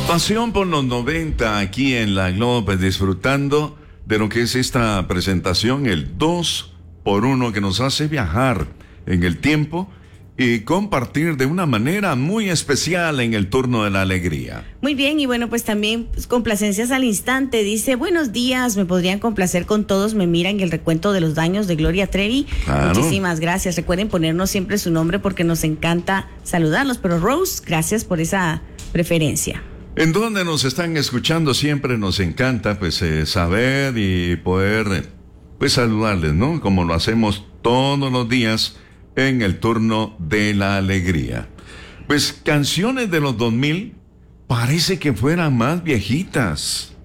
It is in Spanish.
Pasión por los 90 aquí en la Globe, disfrutando de lo que es esta presentación, el 2x1 que nos hace viajar en el tiempo y compartir de una manera muy especial en el turno de la alegría. Muy bien, y bueno, pues también complacencias al instante. Dice, buenos días, me podrían complacer con todos, me miran el recuento de los daños de Gloria Trevi. Claro. Muchísimas gracias. Recuerden ponernos siempre su nombre porque nos encanta saludarlos. Pero Rose, gracias por esa preferencia. En donde nos están escuchando siempre nos encanta pues saber y poder pues saludarles, ¿no? Como lo hacemos todos los días en el turno de la alegría. Pues canciones de los 2000 parece que fueran más viejitas.